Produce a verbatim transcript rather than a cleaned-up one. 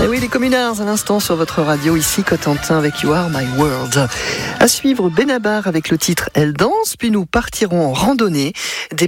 Et oui, les Communards à l'instant sur votre radio, ici Cotentin avec You Are My World. À suivre Benabar avec le titre Elle danse, puis nous partirons en randonnée. Des